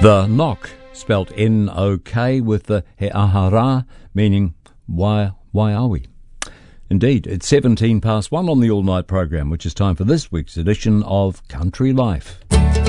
The knock, spelt N-O-K with the he ahara, meaning why are we? Indeed, it's 17 past 1 on the all-night program, which is time for this week's edition of Country Life.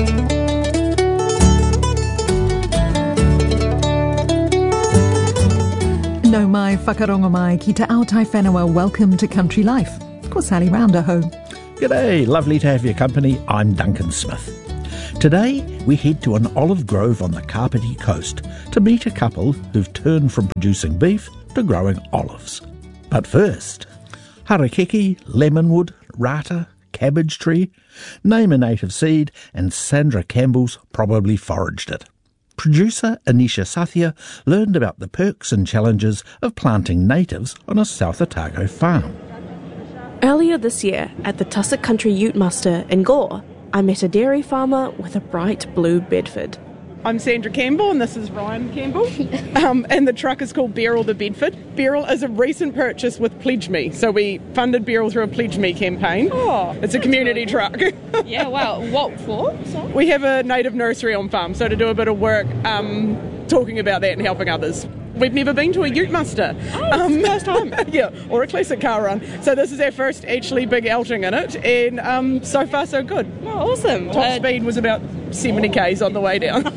No mai whakarongo mai ki te aotai whenua. Welcome to Country Life. Ko Sally Rounder ho. G'day, lovely to have your company. I'm Duncan Smith. Today, we head to an olive grove on the Kapiti coast to meet a couple who've turned from producing beef to growing olives. But first, harakeke, lemonwood, rata, cabbage tree, name a native seed, and Sandra Campbell's probably foraged it. Producer Anisha Sathya learned about the perks and challenges of planting natives on a South Otago farm. Earlier this year, at the Tussock Country Ute Muster in Gore, I met a dairy farmer with a bright blue Bedford. I'm Sandra Campbell and this is Ryan Campbell, and the truck is called Beryl the Bedford. Beryl is a recent purchase with Pledge Me, so we funded Beryl through a Pledge Me campaign. Oh, it's a community truck. Yeah, wow. What for? Sorry? We have a native nursery on farm, so to do a bit of work talking about that and helping others. We've never been to a ute muster. Oh, it's the first time. Yeah, or a classic car run. So this is our first actually big outing in it, and so far so good. Oh, awesome. Top speed was about 70 k's on the way down.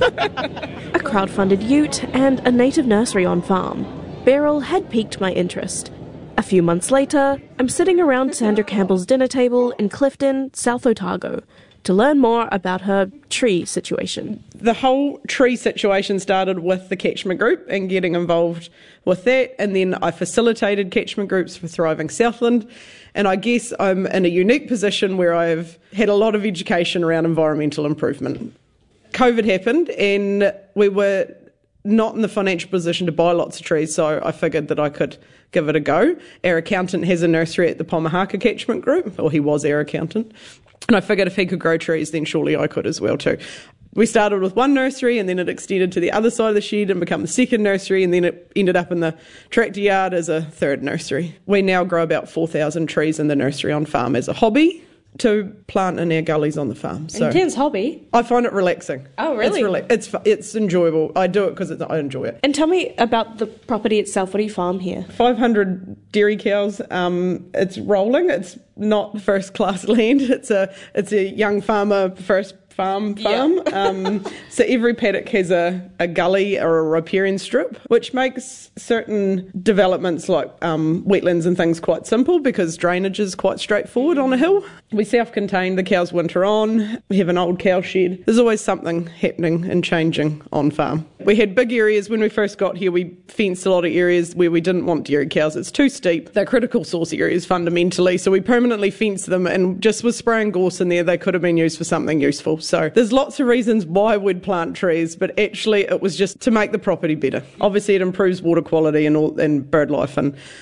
A crowd-funded ute and a native nursery on farm. Beryl had piqued my interest. A few months later, I'm sitting around Sandra Campbell's dinner table in Clifton, South Otago, to learn more about her tree situation. The whole tree situation started with the catchment group and getting involved with that, and then I facilitated catchment groups for Thriving Southland, and I guess I'm in a unique position where I've had a lot of education around environmental improvement. COVID happened and we were not in the financial position to buy lots of trees, so I figured that I could give it a go. Our accountant has a nursery at the Pomahaka catchment group, or he was our accountant, and I figured if he could grow trees, then surely I could as well too. We started with one nursery and then it extended to the other side of the shed and became the second nursery, and then it ended up in the tractor yard as a third nursery. We now grow about 4,000 trees in the nursery on farm as a hobby to plant in our gullies on the farm. So intense hobby. I find it relaxing. Oh, really? It's enjoyable. I do it because I enjoy it. And tell me about the property itself. What do you farm here? 500 dairy cows. It's rolling. It's not first class land. It's a young farmer first farm. Yeah. So every paddock has a gully or a riparian strip, which makes certain developments like wetlands and things quite simple because drainage is quite straightforward on a hill. We self-contain, the cows winter on, we have an old cow shed. There's always something happening and changing on farm. We had big areas when we first got here. We fenced a lot of areas where we didn't want dairy cows. It's too steep. They're critical source areas fundamentally, so we permanently fenced them, and just with spraying gorse in there, they could have been used for something useful. So there's lots of reasons why we'd plant trees, but actually it was just to make the property better. Obviously it improves water quality and bird life,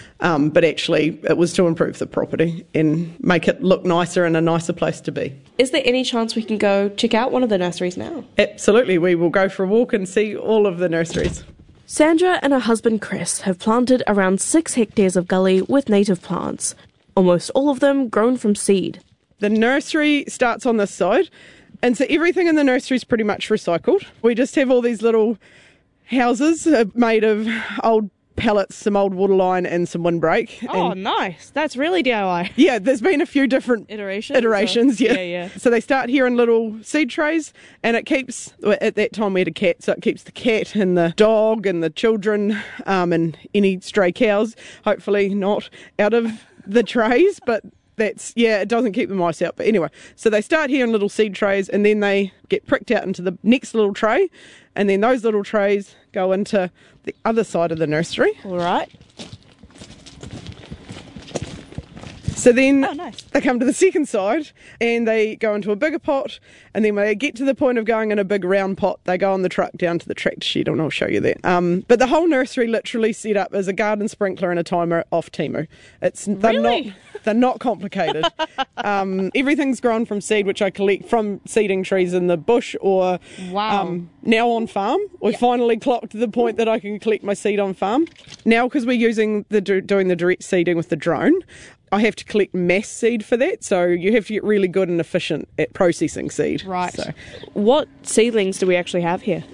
but actually it was to improve the property and make it look nicer and a nicer place to be. Is there any chance we can go check out one of the nurseries now? Absolutely, we will go for a walk and see all of the nurseries. Sandra and her husband Chris have planted around 6 hectares of gully with native plants, almost all of them grown from seed. The nursery starts on this side, and so everything in the nursery is pretty much recycled. We just have all these little houses made of old pallets, some old water line and some windbreak. Oh, nice. That's really DIY. Yeah, there's been a few different iterations. Yeah. So they start here in little seed trays, and it keeps, at that time we had a cat, so it keeps the cat and the dog and the children and any stray cows, hopefully not, out of the trays, but it doesn't keep the mice out. But anyway, so they start here in little seed trays, and then they get pricked out into the next little tray, and then those little trays go into the other side of the nursery. All right. So then nice. They come to the second side and they go into a bigger pot, and then when they get to the point of going in a big round pot, they go on the truck down to the tractor shed, and I'll show you that. But the whole nursery literally set up as a garden sprinkler and a timer off Temu. They're not complicated. Everything's grown from seed, which I collect from seeding trees in the bush or now on farm. We finally clocked the point that I can collect my seed on farm. Now, because we're using doing the direct seeding with the drone, I have to collect mass seed for that, so you have to get really good and efficient at processing seed. Right. So, What seedlings do we actually have here?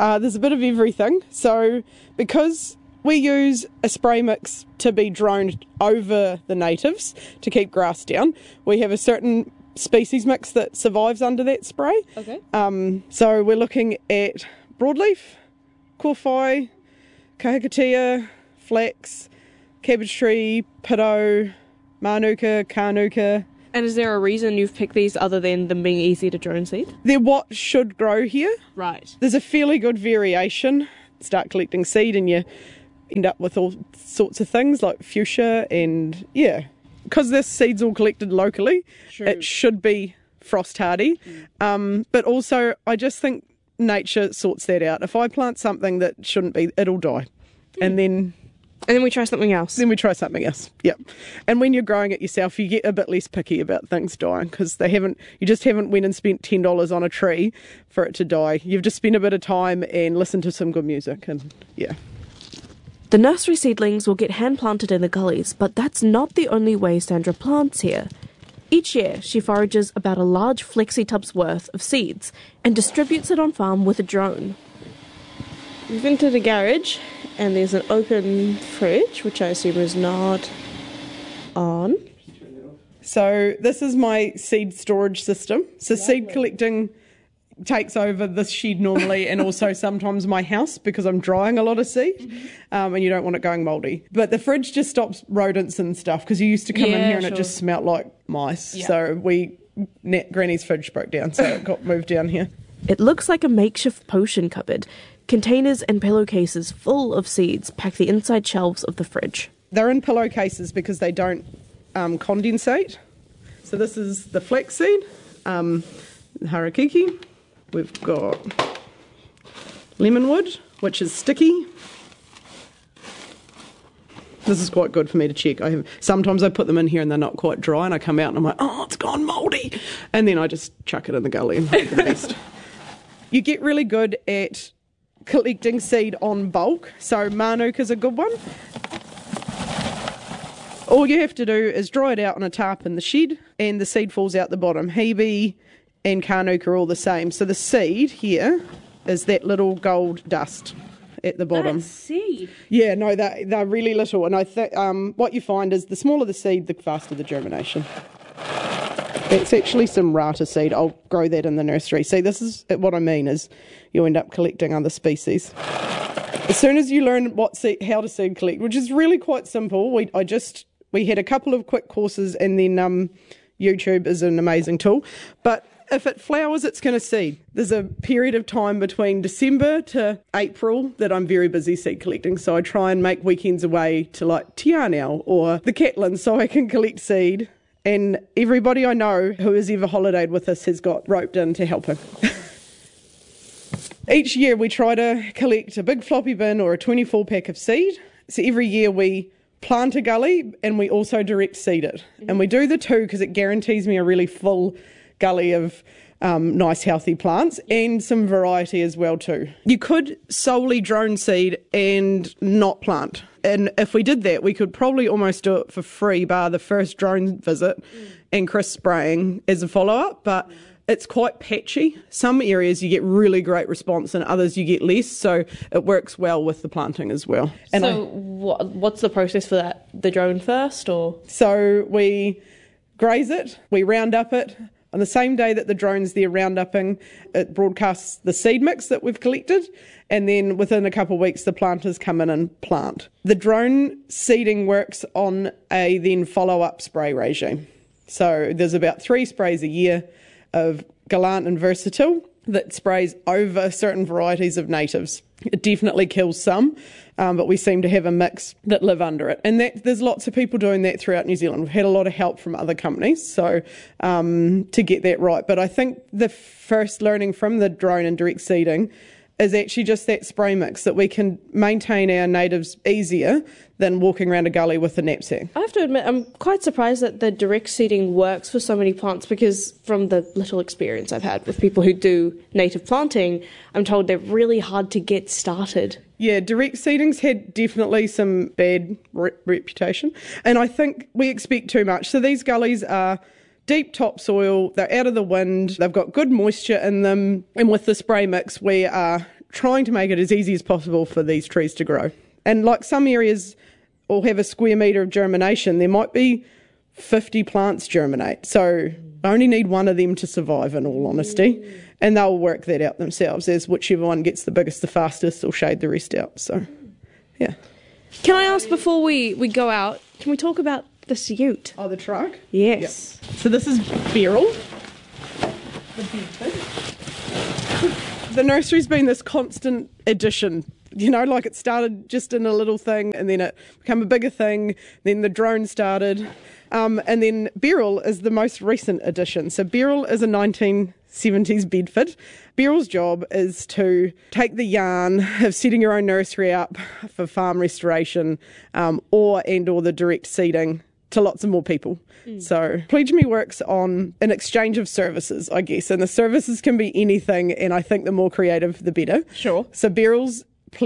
There's a bit of everything. So because we use a spray mix to be droned over the natives to keep grass down, we have a certain species mix that survives under that spray. Okay. So we're looking at broadleaf, kowhai, kahikatea, flax, cabbage tree, pido, manuka, kanuka. And is there a reason you've picked these other than them being easy to drone seed? They're what should grow here. Right. There's a fairly good variation. Start collecting seed and you end up with all sorts of things like fuchsia and, yeah. Because this seed's all collected locally, it should be frost hardy. But also, I just think nature sorts that out. If I plant something that shouldn't be, it'll die. And then we try something else. Yep. And when you're growing it yourself, you get a bit less picky about things dying because you just haven't went and spent $10 on a tree for it to die. You've just spent a bit of time and listened to some good music and, yeah. The nursery seedlings will get hand-planted in the gullies, but that's not the only way Sandra plants here. Each year, she forages about a large flexi-tub's worth of seeds and distributes it on farm with a drone. We've entered a garage, and there's an open fridge, which I assume is not on. So this is my seed storage system. So seed collecting takes over the shed normally and also sometimes my house because I'm drying a lot of seed and you don't want it going mouldy. But the fridge just stops rodents and stuff because you used to come in here and it just smelt like mice. Yeah. So Granny's fridge broke down, so it got moved down here. It looks like a makeshift potion cupboard. Containers and pillowcases full of seeds pack the inside shelves of the fridge. They're in pillowcases because they don't condensate. So this is the flaxseed, harakiki. We've got lemonwood, which is sticky. This is quite good for me to check. Sometimes I put them in here and they're not quite dry and I come out and I'm like, oh, it's gone mouldy. And then I just chuck it in the gully and hope for the best. You get really good at collecting seed on bulk. So manuka is a good one. All you have to do is dry it out on a tarp in the shed and the seed falls out the bottom. Hebe and kanuka are all the same. So the seed here is that little gold dust at the bottom. That's seed. Yeah, no, they're really little. And I think what you find is the smaller the seed, the faster the germination. That's actually some rata seed. I'll grow that in the nursery. See, this is what I mean is you end up collecting other species. As soon as you learn how to seed collect, which is really quite simple, we had a couple of quick courses and then YouTube is an amazing tool. But if it flowers, it's going to seed. There's a period of time between December to April that I'm very busy seed collecting. So I try and make weekends away to like Te Anau or the Catlins so I can collect seed. And everybody I know who has ever holidayed with us has got roped in to help him. Each year we try to collect a big floppy bin or a 24 pack of seed. So every year we plant a gully and we also direct seed it. And we do the two because it guarantees me a really full gully of nice healthy plants and some variety as well too. You could solely drone seed and not plant. And if we did that, we could probably almost do it for free, bar the first drone visit and Chris spraying as a follow-up. But it's quite patchy. Some areas you get really great response and others you get less. So it works well with the planting as well. And so what's the process for that? The drone first or? So we graze it, we round up it. On the same day that the drone's there roundupping, it broadcasts the seed mix that we've collected, and then within a couple of weeks the planters come in and plant. The drone seeding works on a then follow-up spray regime. So there's about 3 sprays a year of Gallant and Versatile that sprays over certain varieties of natives. It definitely kills some, but we seem to have a mix that live under it. And there's lots of people doing that throughout New Zealand. We've had a lot of help from other companies so to get that right. But I think the first learning from the drone and direct seeding is actually just that spray mix, that we can maintain our natives easier than walking around a gully with a knapsack. I have to admit, I'm quite surprised that the direct seeding works for so many plants because from the little experience I've had with people who do native planting, I'm told they're really hard to get started. Yeah, direct seeding's had definitely some bad reputation, and I think we expect too much. So these gullies are deep topsoil, they're out of the wind, they've got good moisture in them, and with the spray mix we are trying to make it as easy as possible for these trees to grow. And like some areas will have a square metre of germination, there might be 50 plants germinate. So I only need one of them to survive, in all honesty. And they'll work that out themselves, as whichever one gets the biggest, the fastest, will shade the rest out. So, yeah. Can I ask before we go out, can we talk about this ute? Oh, the truck? Yes. Yep. So this is Beryl. The nursery's been this constant addition. You know, like it started just in a little thing and then it became a bigger thing. Then the drone started. And then Beryl is the most recent addition. So Beryl is a 1970s Bedford. Beryl's job is to take the yarn of setting your own nursery up for farm restoration or the direct seeding to lots of more people. So Pledge Me works on an exchange of services, I guess, and the services can be anything, and I think the more creative, the better. Sure. So Beryl's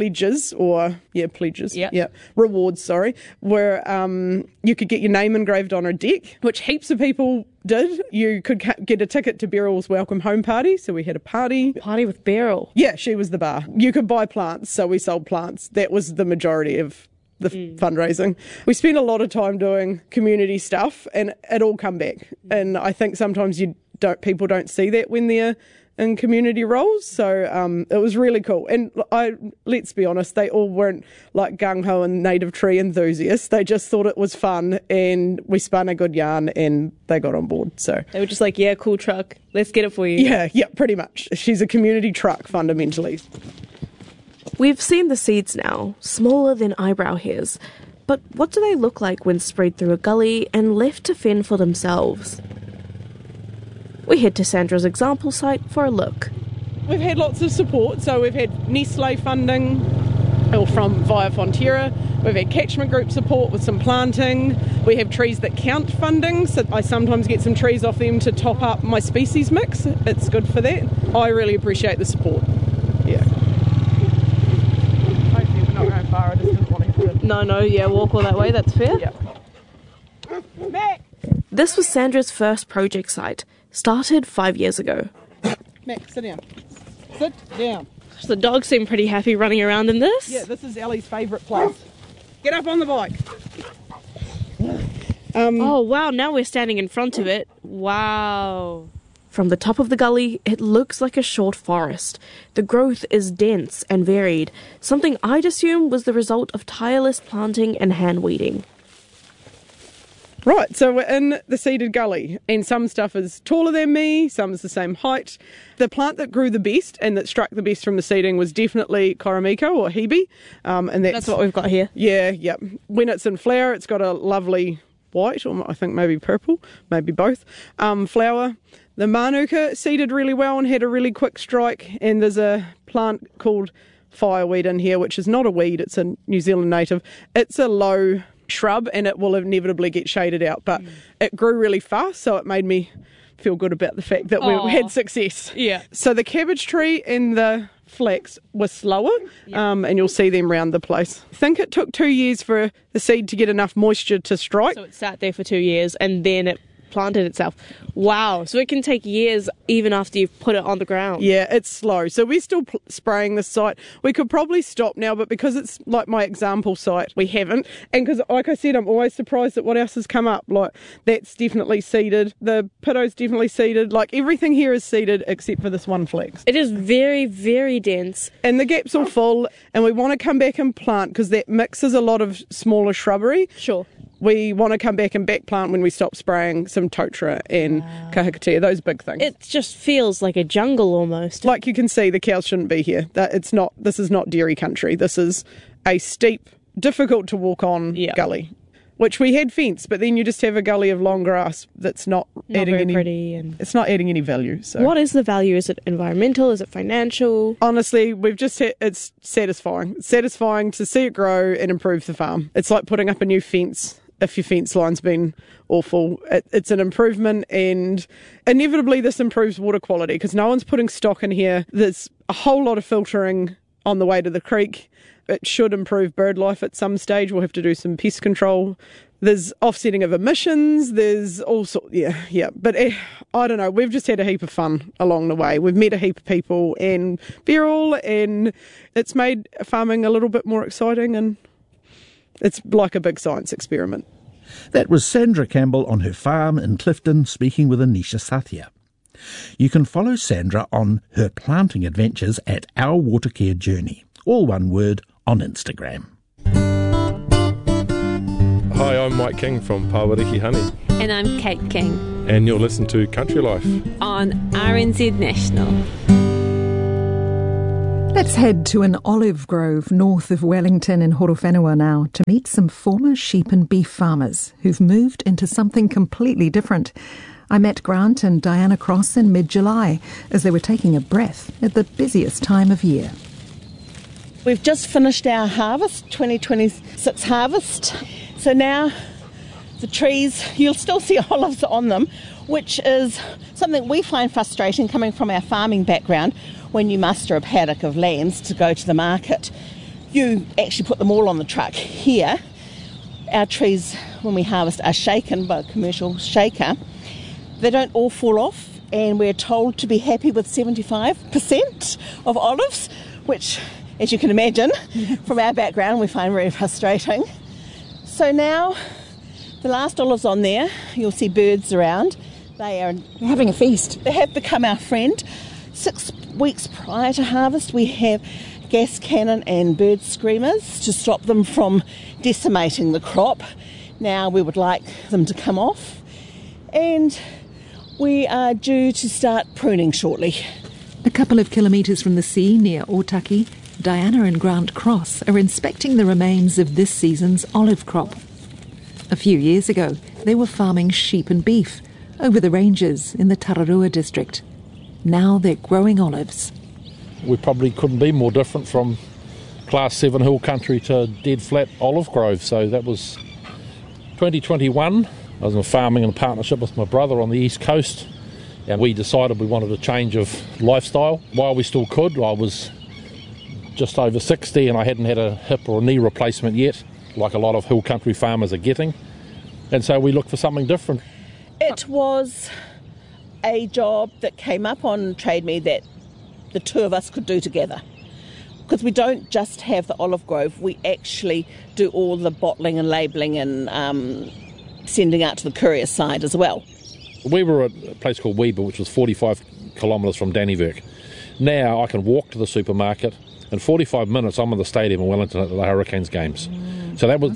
rewards, were you could get your name engraved on a deck, which heaps of people did. You could get a ticket to Beryl's welcome home party, so we had a party With Beryl. Yeah, she was the bar. You could buy plants, so we sold plants. That was the majority of the fundraising. We spent a lot of time doing community stuff, and it all come back. And I think sometimes people don't see that when they're in community roles. So it was really cool. And let's be honest, they all weren't like gung-ho and native tree enthusiasts. They just thought it was fun, and we spun a good yarn and they got on board. So They were just like, yeah, cool truck. Let's get it for you. yeah, pretty much. She's a community truck fundamentally. We've seen the seeds now, smaller than eyebrow hairs. But what do they look like when sprayed through a gully and left to fend for themselves? We head to Sandra's example site for a look. We've had lots of support. So we've had Nestle funding via Fonterra. We've had catchment group support with some planting. We have Trees That Count funding, so I sometimes get some trees off them to top up my species mix. It's good for that. I really appreciate the support. Yeah. Hopefully we're not going far. I just didn't want to have to... No, walk all that way, that's fair. Yeah. Mac! This was Sandra's first project site, started 5 years ago. Mac, sit down. Sit down. The dogs seem pretty happy running around in this. Yeah, this is Ellie's favourite place. Get up on the bike. Oh, wow, now we're standing in front of it. Wow. From the top of the gully, it looks like a short forest. The growth is dense and varied, something I'd assume was the result of tireless planting and hand weeding. Right, so we're in the seeded gully, and some stuff is taller than me, some is the same height. The plant that grew the best and that struck the best from the seeding was definitely Koromiko or Hebe. And That's what we've got here. Yeah. When it's in flower, it's got a lovely white, or I think maybe purple, maybe both, flower. The Manuka seeded really well and had a really quick strike, and there's a plant called fireweed in here, which is not a weed, it's a New Zealand native. It's a low shrub and it will inevitably get shaded out, but it grew really fast, so it made me feel good about the fact that we had success. Yeah. So the cabbage tree and the flax were slower, and you'll see them around the place. I think it took 2 years for the seed to get enough moisture to strike. So it sat there for 2 years and then it planted itself. Wow. So it can take years even after you've put it on the ground. Yeah, it's slow. So we're still spraying this site. We could probably stop now, but because it's like my example site, we haven't. And because, like I said, I'm always surprised at what else has come up. Like, that's definitely seeded. The Pitto's definitely seeded. Like, everything here is seeded except for this one flax. It is very, very dense. And the gap's all full, and we want to come back and plant because that mixes a lot of smaller shrubbery. Sure. We want to come back and back plant when we stop spraying some totara and kahikatea, those big things. It just feels like a jungle almost. Like you can see, the cows shouldn't be here. This is not dairy country. This is a steep, difficult to walk on gully, which we had fence, but then you just have a gully of long grass that's not adding any pretty. And it's not adding any value. So what is the value? Is it environmental? Is it financial? Honestly, it's satisfying. It's satisfying to see it grow and improve the farm. It's like putting up a new fence. If your fence line's been awful, it's an improvement, and inevitably this improves water quality because no one's putting stock in here. There's a whole lot of filtering on the way to the creek. It should improve bird life at some stage. We'll have to do some pest control. There's offsetting of emissions. There's all sorts, yeah. But I don't know. We've just had a heap of fun along the way. We've met a heap of people in Beryl, and it's made farming a little bit more exciting, and it's like a big science experiment. That was Sandra Campbell on her farm in Clifton speaking with Anisha Sathya. You can follow Sandra on her planting adventures at Our Watercare Journey, all one word, on Instagram. Hi, I'm Mike King from Pawariki Honey. And I'm Kate King. And you're listening to Country Life on RNZ National. Let's head to an olive grove north of Wellington in Horowhenua now to meet some former sheep and beef farmers who've moved into something completely different. I met Grant and Diana Cross in mid-July as they were taking a breath at the busiest time of year. We've just finished our harvest, 2026 harvest. So now the trees, you'll still see olives on them, which is something we find frustrating coming from our farming background. When you muster a paddock of lambs to go to the market, you actually put them all on the truck. Here, our trees, when we harvest, are shaken by a commercial shaker. They don't all fall off, and we're told to be happy with 75% of olives, which, as you can imagine, from our background, we find very frustrating. So now, the last olives on there, you'll see birds around. They're having a feast. They have become our friend. 6 weeks prior to harvest, we have gas cannon and bird screamers to stop them from decimating the crop. Now we would like them to come off, and we are due to start pruning shortly. A couple of kilometres from the sea near Otaki, Diana and Grant Cross are inspecting the remains of this season's olive crop. A few years ago, they were farming sheep and beef over the ranges in the Tararua district. Now they're growing olives. We probably couldn't be more different from Class 7 hill country to dead flat olive grove. So that was 2021. I was farming in partnership with my brother on the East Coast, and we decided we wanted a change of lifestyle. While we still could, I was just over 60 and I hadn't had a hip or a knee replacement yet, like a lot of hill country farmers are getting. And so we looked for something different. It was a job that came up on Trade Me that the two of us could do together. Because we don't just have the olive grove, we actually do all the bottling and labelling and sending out to the courier side as well. We were at a place called Weber, which was 45 kilometres from Dannevirke. Now I can walk to the supermarket. In 45 minutes, I'm in the stadium in Wellington at the Hurricanes games. So that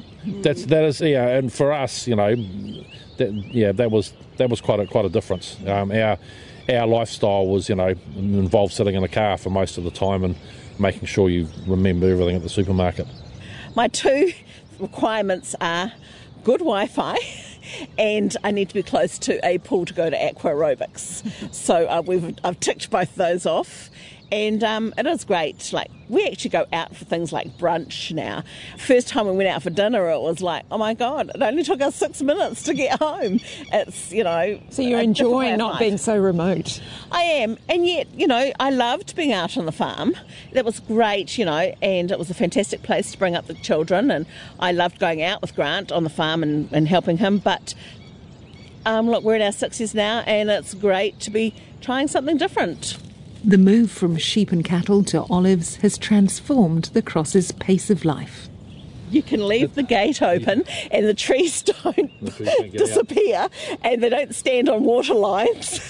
is and for us, you know, that was quite a difference. Our lifestyle was, you know, involved sitting in a car for most of the time and making sure you remember everything at the supermarket. My 2 requirements are good Wi-Fi, and I need to be close to a pool to go to aqua aerobics. So I've ticked both those off. And it is great. Like, we actually go out for things like brunch now. First time we went out for dinner, it was like, oh my God, it only took us 6 minutes to get home. It's, you know... So you're enjoying not being so remote. I am. And yet, you know, I loved being out on the farm. That was great, you know, and it was a fantastic place to bring up the children. And I loved going out with Grant on the farm and helping him. But, look, we're in our 60s now, and it's great to be trying something different. The move from sheep and cattle to olives has transformed the Cross's pace of life. You can leave the gate open and the trees don't disappear and they don't stand on water lines.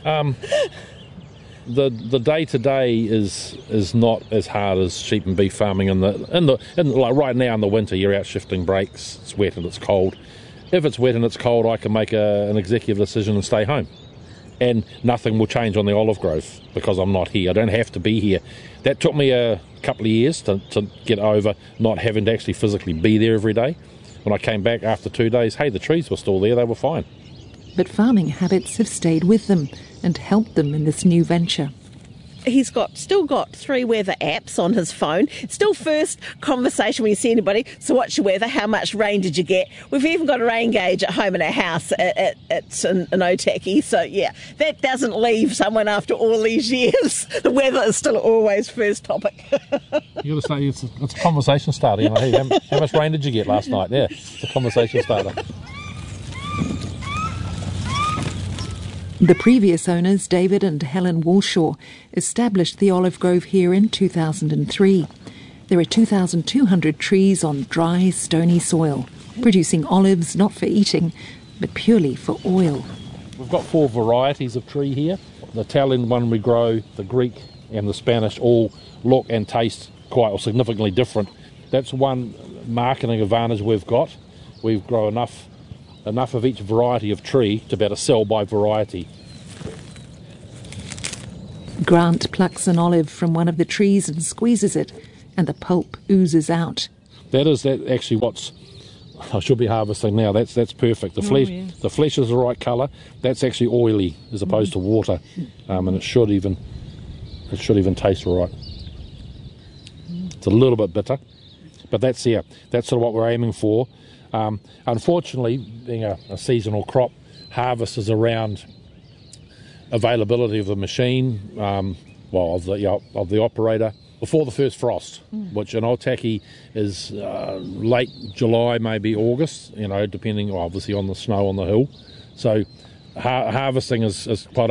The day-to-day is not as hard as sheep and beef farming. In like right now in the winter, you're out shifting brakes. It's wet and it's cold. If it's wet and it's cold, I can make an executive decision and stay home. And nothing will change on the olive grove because I'm not here. I don't have to be here. That took me a couple of years to get over not having to actually physically be there every day. When I came back after 2 days, hey, the trees were still there, they were fine. But farming habits have stayed with them and helped them in this new venture. He's still got 3 weather apps on his phone. Still first conversation when you see anybody. So what's your weather? How much rain did you get? We've even got a rain gauge at home in our house at in Otaki. So yeah, that doesn't leave someone after all these years. The weather is still always first topic. You got to say it's a conversation starter. You know, hey, how much rain did you get last night? Yeah, it's a conversation starter. The previous owners, David and Helen Walshaw, established the olive grove here in 2003. There are 2,200 trees on dry, stony soil, producing olives not for eating, but purely for oil. We've got 4 varieties of tree here. The Italian one we grow, the Greek and the Spanish all look and taste quite or significantly different. That's one marketing advantage we've got. We grow enough of each variety of tree to be able to sell by variety. Grant plucks an olive from one of the trees and squeezes it, and the pulp oozes out. That actually what's I should be harvesting now. That's perfect. The flesh is the right colour. That's actually oily as opposed to water, and it should even taste right. It's a little bit bitter, but that's sort of what we're aiming for. Unfortunately, being a seasonal crop, harvest is around availability of the machine, of the operator before the first frost, which in Otaki is late July, maybe August. You know, depending obviously on the snow on the hill. So harvesting is quite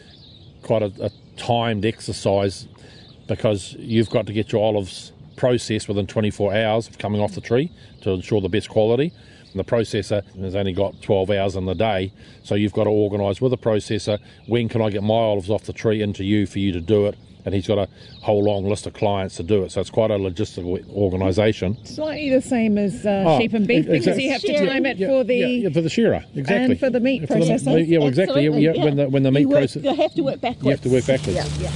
a timed exercise because you've got to get your olives processed within 24 hours of coming off the tree to ensure the best quality. And the processor has only got 12 hours in the day, so you've got to organise with the processor, when can I get my olives off the tree into you for you to do it, and he's got a whole long list of clients to do it, so it's quite a logistical organisation. Slightly the same as sheep and beef, because you have to time it for the... for the shearer, exactly. And for the meat processor. Yeah, exactly. When the meat process... You have to work backwards. You have to work backwards. Yeah.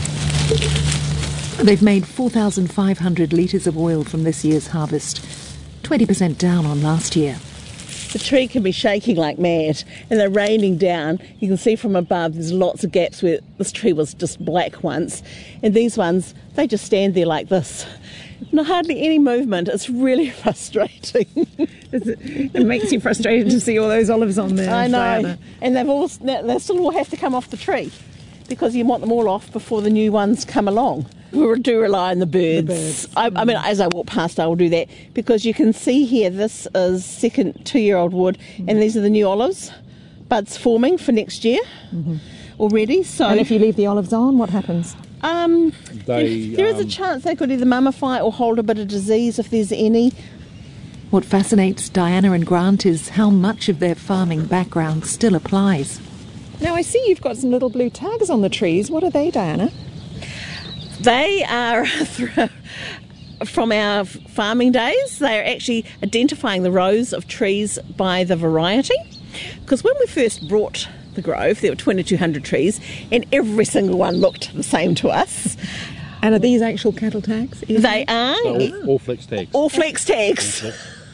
They've made 4,500 litres of oil from this year's harvest, 20% down on last year. The tree can be shaking like mad, and they're raining down. You can see from above there's lots of gaps where this tree was just black once, and these ones, they just stand there like this. Not hardly any movement. It's really frustrating. It makes you frustrated to see all those olives on there. I know. Diana. And they still all have to come off the tree because you want them all off before the new ones come along. We do rely on the birds. I mean, as I walk past, I will do that because you can see here this is second 2-year-old wood, and these are the new olives, buds forming for next year already. So, and if you leave the olives on, what happens? There is a chance they could either mummify or hold a bit of disease if there's any. What fascinates Diana and Grant is how much of their farming background still applies. Now, I see you've got some little blue tags on the trees. What are they, Diana? They are from our farming days. They are actually identifying the rows of trees by the variety. Because when we first brought the grove, there were 2,200 trees, and every single one looked the same to us. And are these actual cattle tags? They are. All flex tags. All flex tags.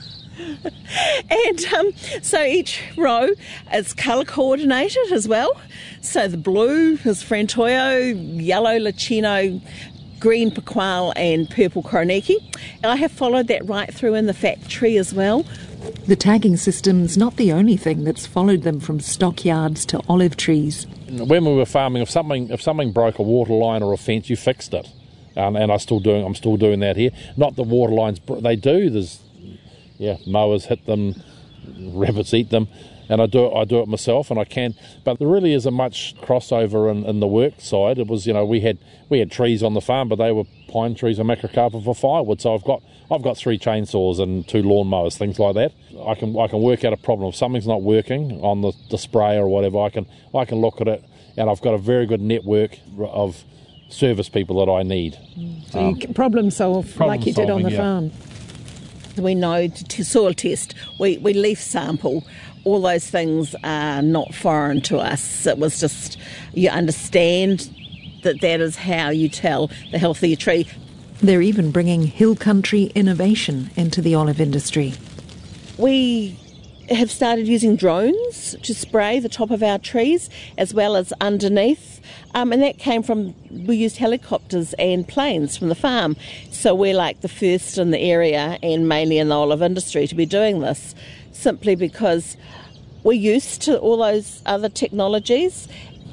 And so each row is colour coordinated as well. So the blue is Frantoio, yellow Licino, green Paqual and purple Koroniki. I have followed that right through in the factory as well. The tagging system's not the only thing that's followed them from stockyards to olive trees. When we were farming, if something broke a water line or a fence, you fixed it. And I'm still doing that here. Not the water lines, they do. Mowers hit them, rabbits eat them, and I do it myself, and I can. But there really isn't much crossover in the work side. It was, we had trees on the farm, but they were pine trees and macrocarpa for firewood. So I've got 3 chainsaws and 2 lawnmowers, things like that. I can work out a problem if something's not working on the sprayer or whatever. I can look at it, and I've got a very good network of service people that I need. So you problem solve like you did on the farm. We know to soil test, we leaf sample, all those things are not foreign to us. It was just, you understand that is how you tell the health of your tree. They're even bringing hill country innovation into the olive industry. We have started using drones to spray the top of our trees as well as underneath. And that came from, we used helicopters and planes from the farm. So we're like the first in the area and mainly in the olive industry to be doing this, simply because we're used to all those other technologies.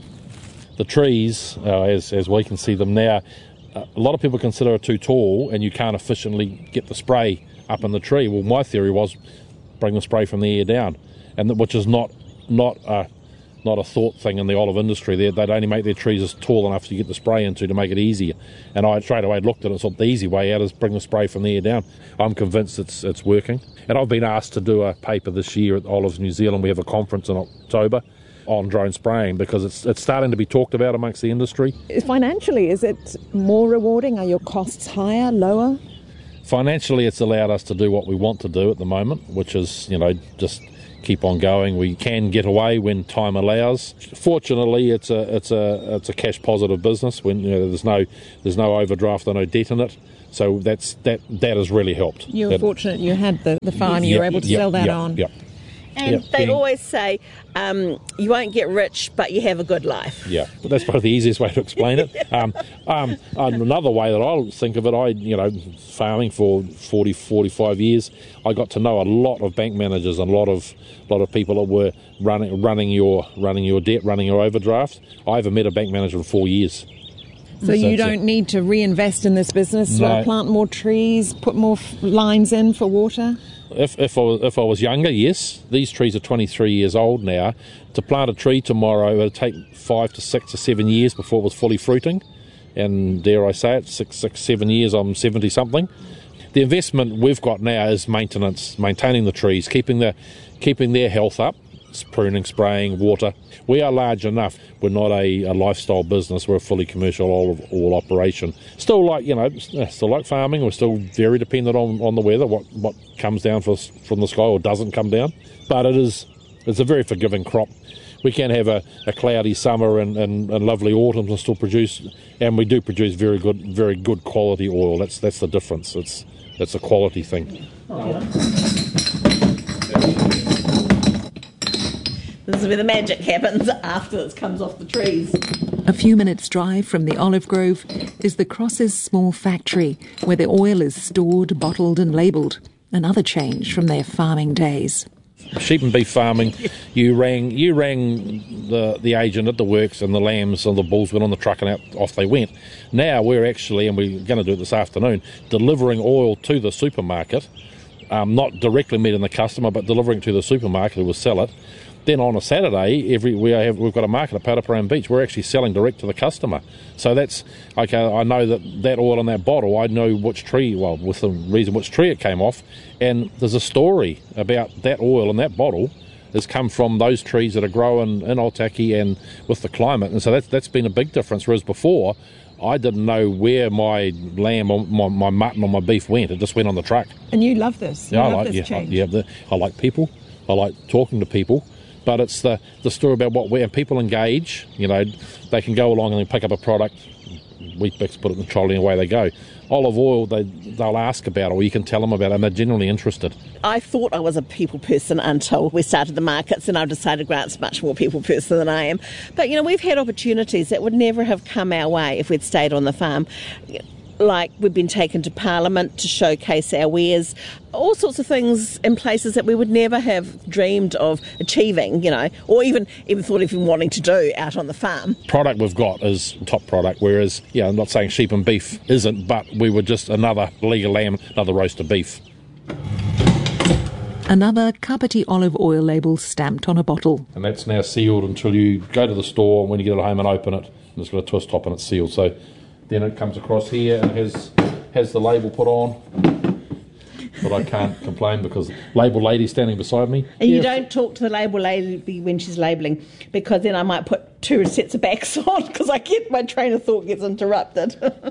The trees, as we can see them now, a lot of people consider it too tall and you can't efficiently get the spray up in the tree. Well, my theory was bring the spray from the air down, and which is not a thought thing in the olive industry. They'd only make their trees as tall enough to get the spray into to make it easier. And I straight away looked at it and thought the easy way out is bring the spray from the air down. I'm convinced it's working. And I've been asked to do a paper this year at Olives New Zealand. We have a conference in October on drone spraying because it's starting to be talked about amongst the industry. Financially, is it more rewarding? Are your costs higher, lower? Financially, it's allowed us to do what we want to do at the moment, which is, just keep on going. We can get away when time allows. Fortunately, it's a cash positive business when there's no overdraft or no debt in it. So that has really helped. You were fortunate you had the farm, you were able to sell that on. Yep. And they always say, you won't get rich, but you have a good life. Yeah, but that's probably the easiest way to explain it. Another way that I think of it, farming for 40, 45 years, I got to know a lot of bank managers and a lot of people that were running your debt, running your overdraft. I haven't met a bank manager in 4 years. So you don't need to reinvest in this business, plant more trees, put more lines in for water? If I was younger, yes. These trees are 23 years old now. To plant a tree tomorrow, it would take 5 to 6 or 7 years before it was fully fruiting. And dare I say it, 6, 7 years, I'm 70-something. The investment we've got now is maintenance, maintaining the trees, keeping their health up, pruning, spraying, water. We are large enough. We're not a lifestyle business. We're a fully commercial all operation. Still like farming. We're still very dependent on the weather, what comes down from the sky or doesn't come down. But it's a very forgiving crop. We can have a cloudy summer and lovely autumns and still produce, and we do produce very good quality oil. That's the difference. It's a quality thing. This is where the magic happens after it comes off the trees. A few minutes' drive from the olive grove is the Crosses small factory where the oil is stored, bottled and labelled. Another change from their farming days. Sheep and beef farming, you rang the agent at the works and the lambs and the bulls went on the truck and off they went. Now we're actually, and we're going to do it this afternoon, delivering oil to the supermarket, not directly meeting the customer but delivering to the supermarket who will sell it. Then on a Saturday, we've got a market at Paraparaumu Beach. We're actually selling direct to the customer. So that's okay. I know that oil in that bottle. I know which tree. Well, with the reason which tree it came off, and there's a story about that oil in that bottle has come from those trees that are growing in Otaki and with the climate. And so that's been a big difference. Whereas before, I didn't know where my lamb or my mutton or my beef went. It just went on the truck. And you love this. I like people. I like talking to people. But it's the story about and people engage. They can go along and they pick up a product, Weet-Bix, put it in the trolley and away they go. Olive oil, they'll ask about it or you can tell them about it and they're genuinely interested. I thought I was a people person until we started the markets, and I've decided Grant's much more people person than I am. But, we've had opportunities that would never have come our way if we'd stayed on the farm. Like we've been taken to Parliament to showcase our wares, all sorts of things in places that we would never have dreamed of achieving, or even thought of wanting to do out on the farm. Product we've got is top product, whereas, I'm not saying sheep and beef isn't, but we were just another legal lamb, another roast of beef. Another Kapiti olive oil label stamped on a bottle. And that's now sealed until you go to the store, and when you get it home and open it, and it's got a twist top and it's sealed. So then it comes across here and has the label put on. But I can't complain because the label lady's standing beside me. And you don't talk to the label lady when she's labelling, because then I might put 2 sets of backs on because my train of thought gets interrupted.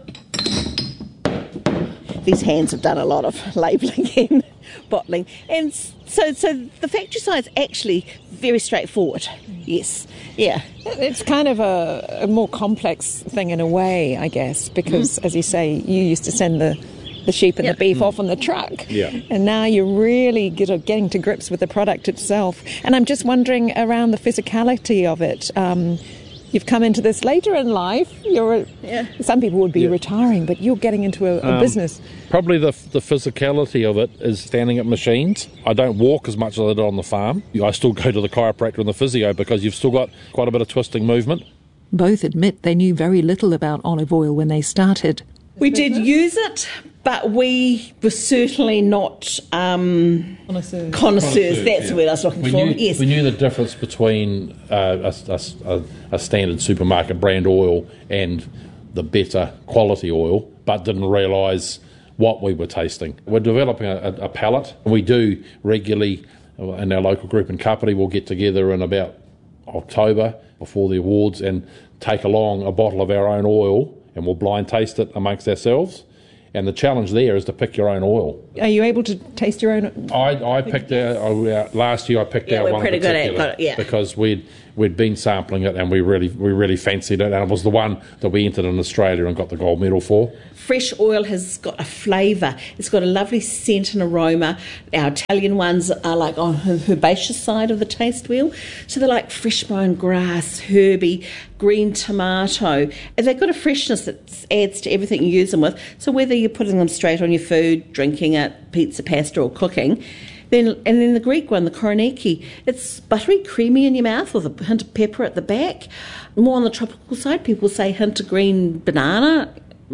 These hands have done a lot of labelling and bottling. And so the factory side's actually very straightforward. Yes. Yeah. It's kind of a more complex thing in a way, I guess, because, as you say, you used to send the the sheep and the beef off on the truck. Yeah. And now you're really getting to grips with the product itself. And I'm just wondering around the physicality of it. You've come into this later in life. Some people would be retiring, but you're getting into a business. Probably the physicality of it is standing at machines. I don't walk as much as I did on the farm. I still go to the chiropractor and the physio because you've still got quite a bit of twisting movement. Both admit they knew very little about olive oil when they started. We did use it, but we were certainly not connoisseurs. That's the word I was looking for. Yes. We knew the difference between a standard supermarket brand oil and the better quality oil, but didn't realise what we were tasting. We're developing a palate, and we do regularly in our local group in Kapiti. We'll get together in about October before the awards and take along a bottle of our own oil, and we'll blind taste it amongst ourselves. And the challenge there is to pick your own oil. Are you able to taste your own? I picked last year. I picked out one in particular because we'd been sampling it and we really fancied it, and it was the one that we entered in Australia and got the gold medal for. Fresh oil has got a flavour. It's got a lovely scent and aroma. Our Italian ones are like on the herbaceous side of the taste wheel, so they're like fresh mown grass, herby, green tomato, and they've got a freshness that adds to everything you use them with. So whether you're putting them straight on your food, drinking it, pizza, pasta, or cooking. And then the Greek one, the Koroniki, it's buttery, creamy in your mouth with a hint of pepper at the back. More on the tropical side, people say hint of green vanilla.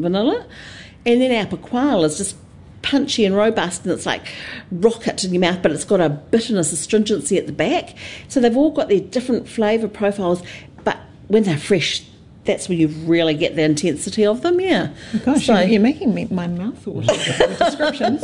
And then our Pakwal is just punchy and robust, and it's like rocket in your mouth, but it's got a bitterness, astringency at the back. So they've all got their different flavour profiles, but when they're fresh, that's when you really get the intensity of them, yeah. Oh gosh, so, you're making my mouth water with the descriptions.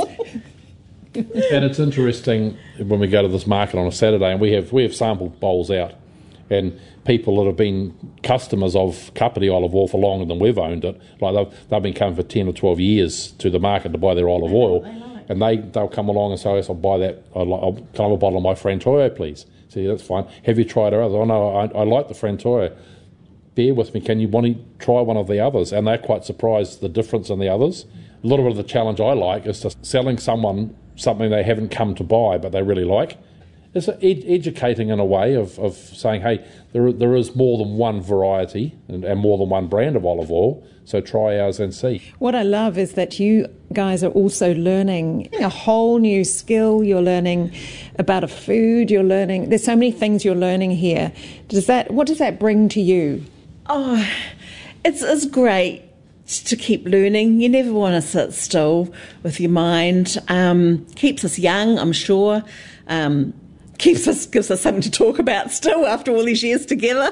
And it's interesting when we go to this market on a Saturday, and we have sampled bowls out, and people that have been customers of Kapiti olive oil for longer than we've owned it, like they've been coming for 10 or 12 years to the market to buy their olive oil, and they'll come along and say, "Yes, I'll buy that. Can I have a bottle of my Frantoio, please?" So yeah, that's fine. Have you tried our others? Oh no, I like the Frantoio. Bear with me. Can you want to try one of the others? And they're quite surprised the difference in the others. A little bit of the challenge I like is just selling someone something they haven't come to buy but they really like. It's educating in a way of saying, hey, there is more than one variety and more than one brand of olive oil, so try ours and see. What I love is that you guys are also learning a whole new skill. You're learning about a food. You're learning. There's so many things you're learning here. What does that bring to you? Oh, it's great to keep learning. You never want to sit still with your mind. Keeps us young, I'm sure. Gives us something to talk about still after all these years together.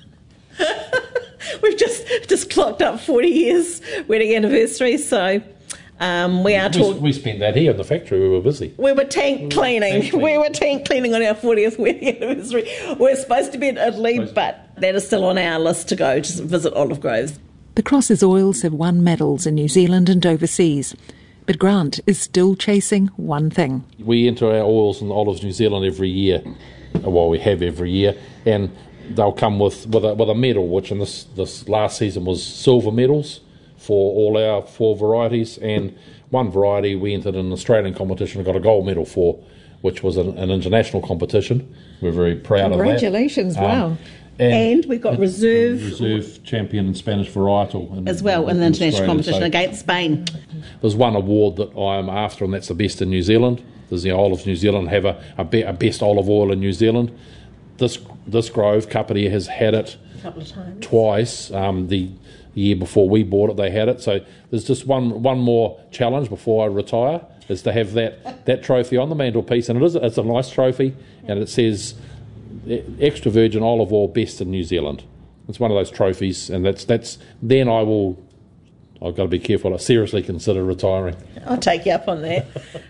We've just clocked up 40 years wedding anniversary, so we are talking. We spent that here in the factory. We were busy. We were tank cleaning. We were tank cleaning on our 40th wedding anniversary. We're supposed to be in Italy, but that is still on our list to go to visit olive groves. The Cross's oils have won medals in New Zealand and overseas. But Grant is still chasing one thing. We enter our oils and olives New Zealand every year. Well, we have every year. And they'll come with a medal, which in this last season was silver medals for all our 4 varieties. And one variety we entered in an Australian competition and got a gold medal for, which was an international competition. We're very proud of that. Congratulations, wow. And we got reserve champion in Spanish varietal. As well in the international competition against Spain. There's one award that I'm after, and that's the best in New Zealand. There's the Olives New Zealand have a best olive oil in New Zealand. This grove, Kapiti, has had it a couple of times. Twice. The year before we bought it, they had it. So there's just one more challenge before I retire, is to have that trophy on the mantelpiece, and it's a nice trophy, and it says extra virgin olive oil best in New Zealand. It's one of those trophies, and that's then I've got to be careful. I seriously consider retiring. I'll take you up on that.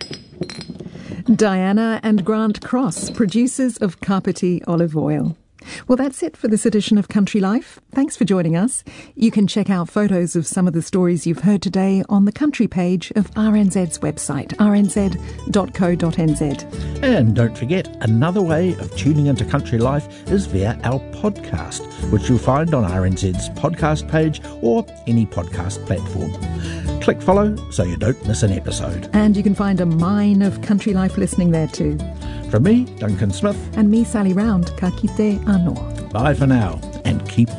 Diana and Grant Cross, producers of Kapiti olive oil. Well, that's it for this edition of Country Life. Thanks for joining us. You can check out photos of some of the stories you've heard today on the country page of RNZ's website, rnz.co.nz. And don't forget, another way of tuning into Country Life is via our podcast, which you'll find on RNZ's podcast page or any podcast platform. Click Click follow so you don't miss an episode. And you can find a mine of country life listening there too. From me, Duncan Smith. And me, Sally Round, ka kite anō. Bye for now, and keep